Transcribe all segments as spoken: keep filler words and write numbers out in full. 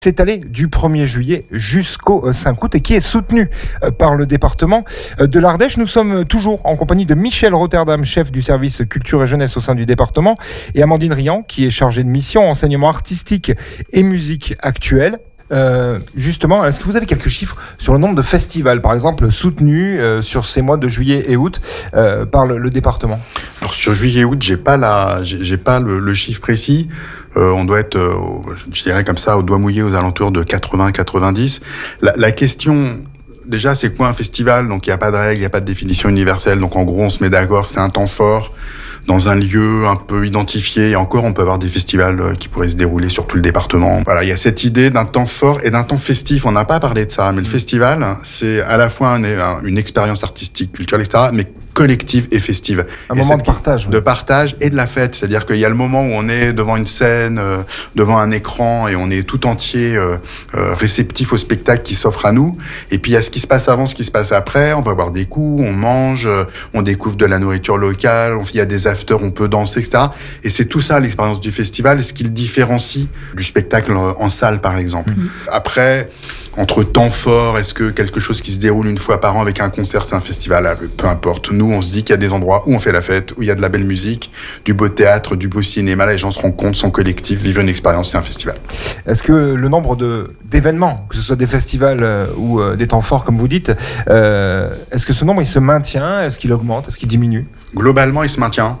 s'étaler du premier juillet jusqu'au cinq août et qui est soutenu par le département de l'Ardèche. Nous sommes toujours en compagnie de Michel Rotterdam, chef du service culture et jeunesse au sein du département, et Amandine Riant, qui est chargée de mission enseignement artistique et musique actuelle. Euh, justement, est-ce que vous avez quelques chiffres sur le nombre de festivals, par exemple, soutenus euh, sur ces mois de juillet et août euh, par le, le département? Alors sur juillet et août, j'ai pas la, j'ai, j'ai pas le, le chiffre précis. Euh, on doit être, euh, je dirais comme ça, au doigt mouillé aux alentours de quatre-vingts à quatre-vingt-dix. La, la question, déjà, c'est quoi un festival? Donc il y a pas de règle, il y a pas de définition universelle. Donc en gros, on se met d'accord, c'est un temps fort dans un lieu un peu identifié. Et encore, on peut avoir des festivals qui pourraient se dérouler sur tout le département. Voilà, il y a cette idée d'un temps fort et d'un temps festif. On n'a pas parlé de ça, mais le festival, c'est à la fois un, un, une expérience artistique, culturelle, et cetera, mais collective et festive. Un et moment de partage. De partage et de la fête. C'est-à-dire qu'il y a le moment où on est devant une scène, euh, devant un écran, et on est tout entier euh, euh, réceptif au spectacle qui s'offre à nous. Et puis il y a ce qui se passe avant, ce qui se passe après. On va boire des coups, on mange, euh, on découvre de la nourriture locale, il y a des afters, on peut danser, et cetera. Et c'est tout ça l'expérience du festival, ce qui le différencie du spectacle en salle, par exemple. Mmh. Après, entre temps fort, est-ce que quelque chose qui se déroule une fois par an avec un concert, c'est un festival? Peu importe. Nous, on se dit qu'il y a des endroits où on fait la fête, où il y a de la belle musique, du beau théâtre, du beau cinéma. Là, les gens se rencontrent, sont collectifs, vivent une expérience, c'est un festival. Est-ce que le nombre de, d'événements, que ce soit des festivals euh, ou euh, des temps forts, comme vous dites, euh, est-ce que ce nombre, il se maintient? Est-ce qu'il augmente? Est-ce qu'il diminue? Globalement, il se maintient.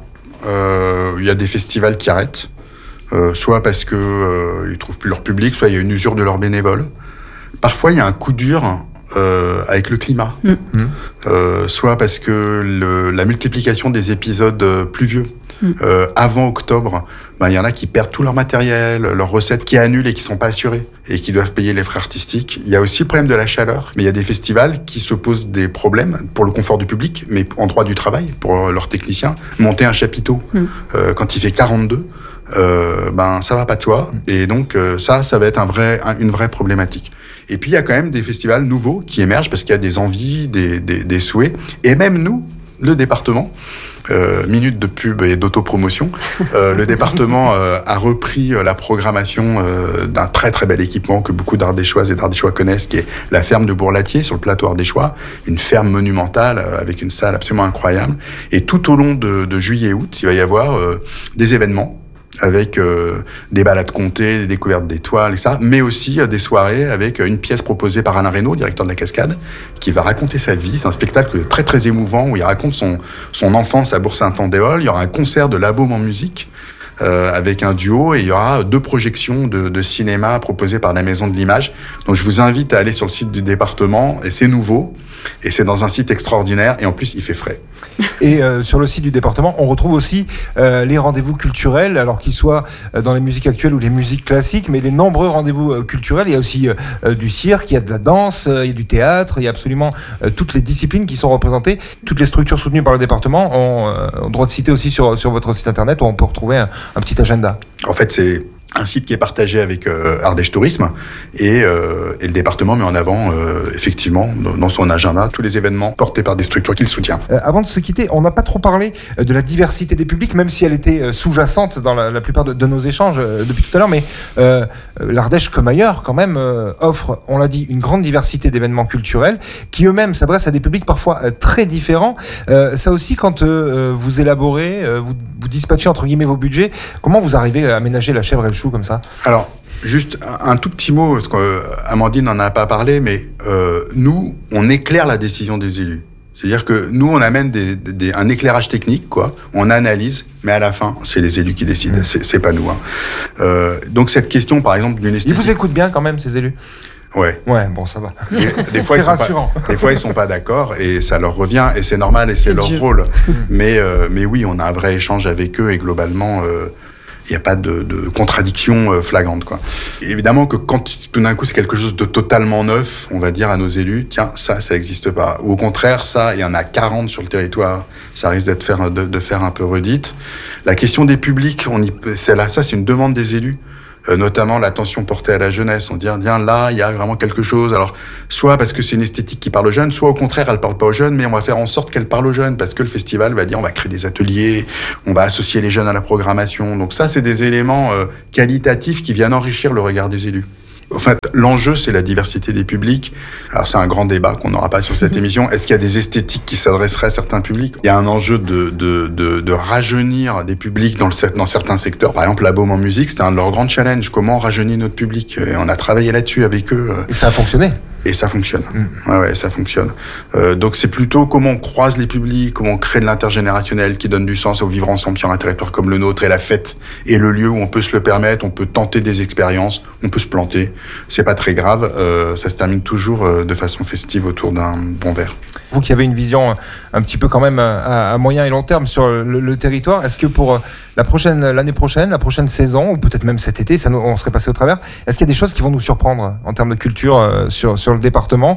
Euh, il y a des festivals qui arrêtent, euh, soit parce qu'ils euh, ne trouvent plus leur public, soit il y a une usure de leurs bénévoles. Parfois, il y a un coup dur euh, avec le climat, mmh. euh, soit parce que le, la multiplication des épisodes euh, pluvieux. Mmh. Euh, avant octobre, ben, il y en a qui perdent tout leur matériel, leurs recettes, qui annulent et qui ne sont pas assurées et qui doivent payer les frais artistiques. Il y a aussi le problème de la chaleur, mais il y a des festivals qui se posent des problèmes pour le confort du public, mais en droit du travail, pour leurs techniciens. Monter un chapiteau mmh. euh, quand il fait quarante-deux, euh, ben, ça ne va pas de soi. Mmh. Et donc euh, ça, ça va être un vrai, un, une vraie problématique. Et puis, il y a quand même des festivals nouveaux qui émergent parce qu'il y a des envies, des, des, des souhaits. Et même nous, le département, euh, minute de pub et d'autopromotion, euh, le département euh, a repris euh, la programmation euh, d'un très très bel équipement que beaucoup d'Ardéchoises et d'Ardéchois connaissent, qui est la ferme de Bourlatier, sur le plateau ardéchois, une ferme monumentale euh, avec une salle absolument incroyable. Et tout au long de, de juillet et août, il va y avoir euh, des événements avec euh, des balades comptées, des découvertes d'étoiles, et ça, mais aussi euh, des soirées avec une pièce proposée par Alain Reynaud, directeur de la Cascade, qui va raconter sa vie. C'est un spectacle très très émouvant où il raconte son, son enfance à Bourg-Saint-Andéol. Il y aura un concert de La Baume en musique euh, avec un duo, et il y aura deux projections de, de cinéma proposées par la Maison de l'Image. Donc je vous invite à aller sur le site du département, et c'est nouveau, et c'est dans un site extraordinaire, et en plus il fait frais. Et euh, sur le site du département, on retrouve aussi euh, les rendez-vous culturels, alors qu'ils soient euh, dans les musiques actuelles ou les musiques classiques, mais les nombreux rendez-vous euh, culturels. Il y a aussi euh, du cirque, il y a de la danse, euh, il y a du théâtre, il y a absolument euh, toutes les disciplines qui sont représentées. Toutes les structures soutenues par le département ont, euh, ont droit de citer aussi sur, sur votre site internet, où on peut retrouver un, un petit agenda. En fait, c'est un site qui est partagé avec euh, Ardèche Tourisme, et, euh, et le département met en avant euh, effectivement dans son agenda tous les événements portés par des structures qu'il soutient. Euh, avant de se quitter, on n'a pas trop parlé euh, de la diversité des publics, même si elle était euh, sous-jacente dans la, la plupart de, de nos échanges euh, depuis tout à l'heure, mais euh, l'Ardèche, comme ailleurs, quand même, euh, offre, on l'a dit, une grande diversité d'événements culturels qui eux-mêmes s'adressent à des publics parfois euh, très différents. Euh, ça aussi, quand euh, vous élaborez, euh, vous, vous dispatchez entre guillemets vos budgets, comment vous arrivez à aménager la chèvre et le chou comme ça? Alors, juste un, un tout petit mot, parce qu'Amandine n'en a pas parlé, mais euh, nous, on éclaire la décision des élus. C'est-à-dire que nous, on amène des, des, un éclairage technique, quoi. On analyse, mais à la fin, c'est les élus qui décident. Mmh. C'est, c'est pas nous. Hein. Euh, donc cette question, par exemple, d'une esthétique... Ils vous écoutent bien quand même, ces élus? Ouais. Ouais, bon, ça va. Des, des fois, c'est ils sont rassurant. Pas, des fois, ils sont pas d'accord, et ça leur revient, et c'est normal, et c'est, c'est leur Dieu. rôle. mais, euh, mais oui, on a un vrai échange avec eux, et globalement... Euh, il n'y a pas de, de contradiction euh, flagrante, quoi. Et évidemment que quand tout d'un coup c'est quelque chose de totalement neuf, on va dire à nos élus, tiens, ça, ça n'existe pas. Ou au contraire, ça, il y en a quarante sur le territoire, ça risque d'être faire, de, de faire un peu redite. La question des publics, on y, c'est là, ça c'est une demande des élus. Euh, notamment l'attention portée à la jeunesse. On dit, tiens, là, il y a vraiment quelque chose. Alors, soit parce que c'est une esthétique qui parle aux jeunes, soit au contraire, elle parle pas aux jeunes, mais on va faire en sorte qu'elle parle aux jeunes, parce que le festival va dire, on va créer des ateliers, on va associer les jeunes à la programmation. Donc ça, c'est des éléments euh, qualitatifs qui viennent enrichir le regard des élus. En fait, l'enjeu, c'est la diversité des publics. Alors, c'est un grand débat qu'on n'aura pas sur cette mmh. émission. Est-ce qu'il y a des esthétiques qui s'adresseraient à certains publics ? Il y a un enjeu de, de, de, de rajeunir des publics dans, le, dans certains secteurs. Par exemple, la Baume en musique, c'était un de leurs grands challenges. Comment rajeunir notre public ? Et on a travaillé là-dessus avec eux. Et ça a fonctionné ? Et ça fonctionne. Mmh. Ouais, ouais, ça fonctionne. Euh, donc, c'est plutôt comment on croise les publics, comment on crée de l'intergénérationnel qui donne du sens au vivre ensemble sur un territoire comme le nôtre, et la fête est le lieu où on peut se le permettre, on peut tenter des expériences, on peut se planter. C'est pas très grave. Euh, ça se termine toujours euh, de façon festive autour d'un bon verre. Vous qui avez une vision un petit peu quand même à, à moyen et long terme sur le, le territoire, est-ce que pour la prochaine, l'année prochaine, la prochaine saison, ou peut-être même cet été, ça nous, on serait passé au travers, est-ce qu'il y a des choses qui vont nous surprendre en termes de culture euh, sur, sur le département,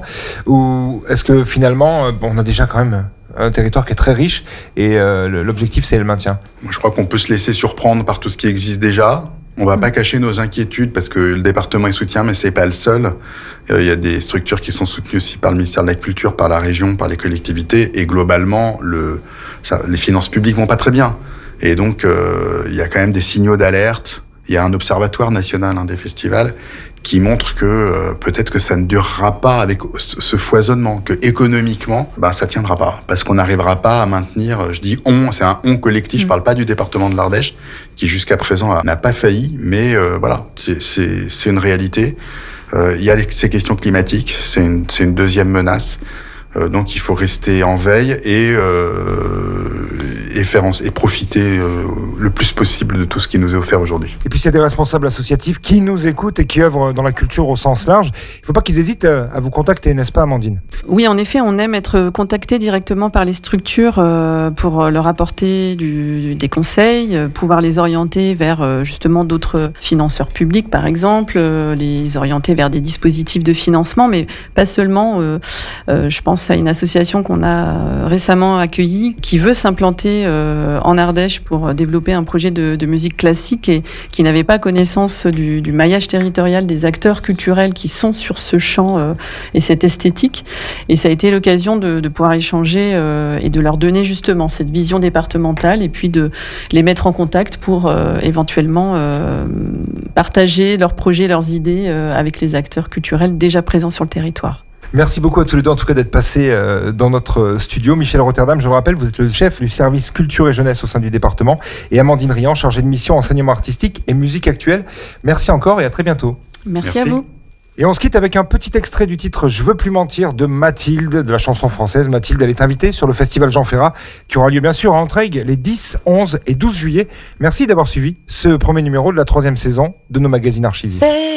ou est-ce que finalement, bon, on a déjà quand même un territoire qui est très riche et euh, l'objectif c'est le maintien ? Moi, je crois qu'on peut se laisser surprendre par tout ce qui existe déjà. On va pas cacher nos inquiétudes parce que le département est soutien, mais c'est pas le seul. Il y a des structures qui sont soutenues aussi par le ministère de la Culture, par la région, par les collectivités, et globalement, le, ça, les finances publiques vont pas très bien. Et donc, euh, il y a quand même des signaux d'alerte. Il y a un observatoire national hein, des festivals qui montre que euh, peut-être que ça ne durera pas avec ce foisonnement, que économiquement, ben, ça tiendra pas. Parce qu'on n'arrivera pas à maintenir, je dis on, c'est un on collectif, mmh. je parle pas du département de l'Ardèche, qui jusqu'à présent n'a pas failli, mais euh, voilà, c'est, c'est, c'est une réalité. Euh, il y a les, ces questions climatiques, c'est une, c'est une deuxième menace. Euh, donc il faut rester en veille et, euh, et, faire en, et profiter euh, le plus possible de tout ce qui nous est offert aujourd'hui. Et puis il y a des responsables associatifs qui nous écoutent et qui œuvrent dans la culture au sens large. Il ne faut pas qu'ils hésitent à vous contacter, n'est-ce pas Amandine ? Oui, en effet, on aime être contacté directement par les structures euh, pour leur apporter du, des conseils, pouvoir les orienter vers euh, justement d'autres financeurs publics par exemple, euh, les orienter vers des dispositifs de financement, mais pas seulement, euh, euh, je pense à une association qu'on a récemment accueillie qui veut s'implanter euh, en Ardèche pour développer un projet de, de musique classique et qui n'avait pas connaissance du, du maillage territorial des acteurs culturels qui sont sur ce champ euh, et cette esthétique. Et ça a été l'occasion de, de pouvoir échanger euh, et de leur donner justement cette vision départementale et puis de les mettre en contact pour euh, éventuellement euh, partager leurs projets, leurs idées euh, avec les acteurs culturels déjà présents sur le territoire. Merci beaucoup à tous les deux en tout cas d'être passés euh, dans notre studio. Michel Rotterdam, je vous rappelle, vous êtes le chef du service culture et jeunesse au sein du département, et Amandine Riant, chargée de mission enseignement artistique et musique actuelle. Merci encore et à très bientôt. Merci, Merci. à vous. Et on se quitte avec un petit extrait du titre « Je veux plus mentir » de Mathilde, de la chanson française. Mathilde, elle est invitée sur le festival Jean Ferrat, qui aura lieu bien sûr à Entraigues les dix, onze et douze juillet. Merci d'avoir suivi ce premier numéro de la troisième saison de nos magazines archivistes.